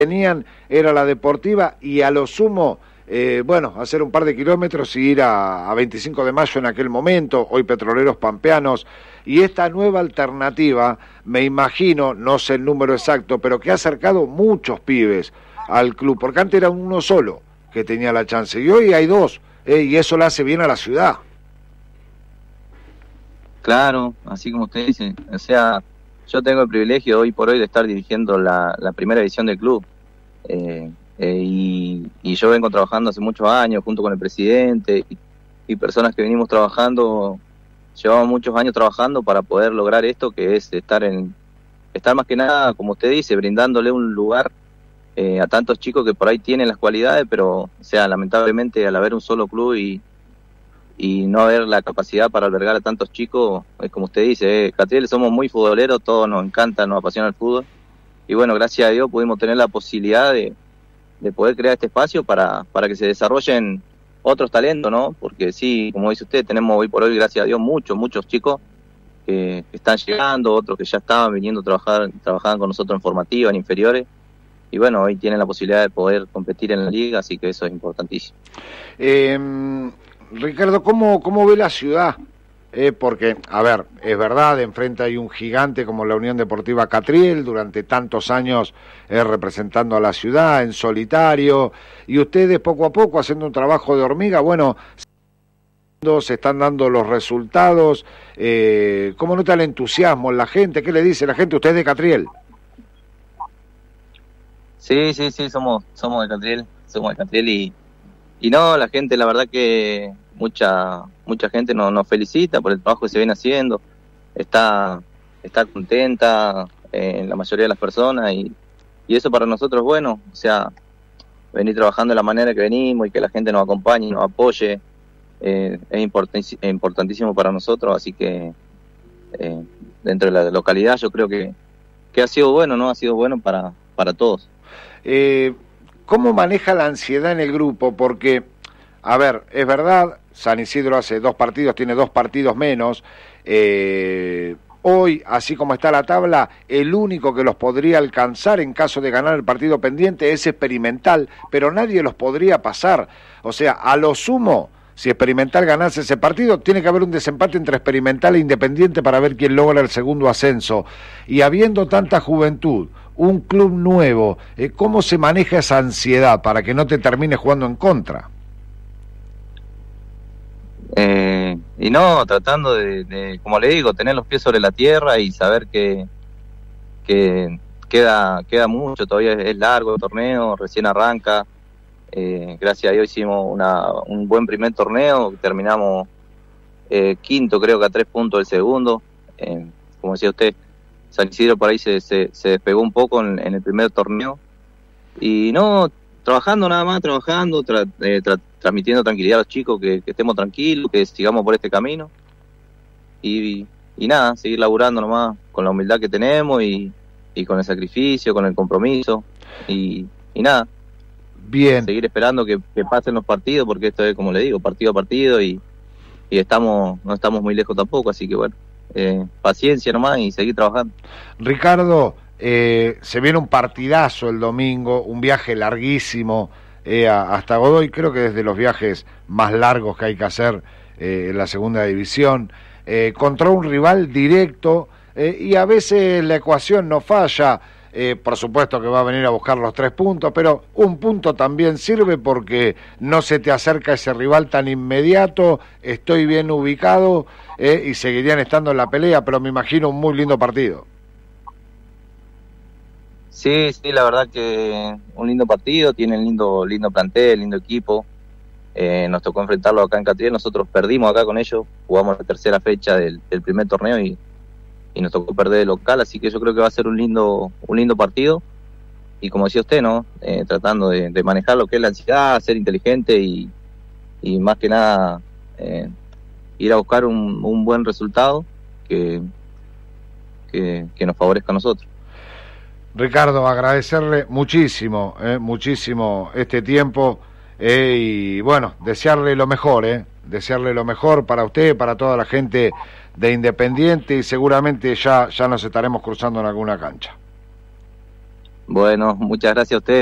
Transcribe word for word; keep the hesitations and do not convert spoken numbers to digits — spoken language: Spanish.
tenían era la deportiva y a lo sumo, eh, bueno, hacer un par de kilómetros y ir a, a veinticinco de mayo en aquel momento, hoy Petroleros Pampeanos, y esta nueva alternativa, me imagino, no sé el número exacto, pero que ha acercado muchos pibes al club, porque antes era uno solo que tenía la chance, y hoy hay dos, eh, y eso le hace bien a la ciudad. Claro, así como usted dice, o sea, yo tengo el privilegio hoy por hoy de estar dirigiendo la, la primera división del club, eh, eh, y, y yo vengo trabajando hace muchos años junto con el presidente y, y personas que venimos trabajando, llevamos muchos años trabajando para poder lograr esto, que es estar en, estar más que nada, como usted dice, brindándole un lugar eh, a tantos chicos que por ahí tienen las cualidades, pero, o sea, lamentablemente al haber un solo club y y no haber la capacidad para albergar a tantos chicos, es como usted dice, eh, Catriel somos muy futboleros, todos nos encanta, nos apasiona el fútbol, y bueno, gracias a Dios pudimos tener la posibilidad de, de poder crear este espacio para, para que se desarrollen otros talentos, ¿no? Porque sí, como dice usted, tenemos hoy por hoy, gracias a Dios, muchos, muchos chicos que, que están llegando, otros que ya estaban viniendo a trabajar, trabajaban con nosotros en formativa, en inferiores, y bueno, hoy tienen la posibilidad de poder competir en la liga, así que eso es importantísimo. Eh... Ricardo, ¿cómo, cómo ve la ciudad? Eh, porque, a ver, es verdad, enfrente hay un gigante como la Unión Deportiva Catriel, durante tantos años eh, representando a la ciudad en solitario, y ustedes poco a poco haciendo un trabajo de hormiga, bueno, se están dando los resultados. Eh, ¿Cómo nota el entusiasmo en la gente? ¿Qué le dice la gente? ¿Usted es de Catriel? Sí, sí, sí, somos, somos de Catriel, somos de Catriel y Y no, la gente, la verdad que mucha mucha gente nos, nos felicita por el trabajo que se viene haciendo, está está contenta eh, la mayoría de las personas y, y eso para nosotros es bueno, o sea, venir trabajando de la manera que venimos y que la gente nos acompañe y nos apoye, eh, es importantísimo, importantísimo para nosotros, así que eh, dentro de la localidad yo creo que, que ha sido bueno, ¿no? Ha sido bueno para, para todos. Eh... ¿Cómo maneja la ansiedad en el grupo? Porque, a ver, es verdad, San Isidro hace dos partidos, tiene dos partidos menos. Eh, hoy, así como está la tabla, el único que los podría alcanzar en caso de ganar el partido pendiente es Experimental, pero nadie los podría pasar. O sea, a lo sumo, si Experimental ganase ese partido, tiene que haber un desempate entre Experimental e Independiente para ver quién logra el segundo ascenso. Y habiendo tanta juventud, un club nuevo, eh, ¿cómo se maneja esa ansiedad para que no te termine jugando en contra? Eh, y no, tratando de, de, como le digo, tener los pies sobre la tierra y saber que, que queda, queda mucho, todavía es largo el torneo, recién arranca. Eh, gracias a Dios hicimos una, un buen primer torneo, terminamos eh, quinto, creo que a tres puntos del segundo. Eh, como decía usted, San Isidro por ahí se, se, se despegó un poco en, en el primer torneo. Y no, trabajando nada más, trabajando, tra, eh, tra, transmitiendo tranquilidad a los chicos, que, que estemos tranquilos, que sigamos por este camino. Y, y nada, seguir laburando nomás con la humildad que tenemos y, y con el sacrificio, con el compromiso. Y, y nada. Bien. Seguir esperando que, que pasen los partidos, porque esto es, como le digo, partido a partido y, y estamos no estamos muy lejos tampoco, así que bueno, eh, paciencia nomás y seguir trabajando. Ricardo, eh, se viene un partidazo el domingo, un viaje larguísimo eh, hasta Godoy, creo que desde los viajes más largos que hay que hacer eh, en la segunda división, eh, contra un rival directo eh, y a veces la ecuación no falla. Eh, por supuesto que va a venir a buscar los tres puntos, pero un punto también sirve porque no se te acerca ese rival tan inmediato, estoy bien ubicado eh, y seguirían estando en la pelea, pero me imagino un muy lindo partido. Sí, sí, la verdad que un lindo partido, tienen lindo lindo plantel, lindo equipo, eh, nos tocó enfrentarlo acá en Catriel, nosotros perdimos acá con ellos, jugamos la tercera fecha del, del primer torneo y y nos tocó perder de local, así que yo creo que va a ser un lindo un lindo partido, y como decía usted, ¿no? Eh, tratando de, de manejar lo que es la ansiedad, ser inteligente y, y más que nada eh, ir a buscar un, un buen resultado que, que, que nos favorezca a nosotros. Ricardo, agradecerle muchísimo, eh, muchísimo este tiempo eh, y bueno, desearle lo mejor, eh, desearle lo mejor para usted, para toda la gente de Independiente y seguramente ya, ya nos estaremos cruzando en alguna cancha. Bueno, muchas gracias a ustedes.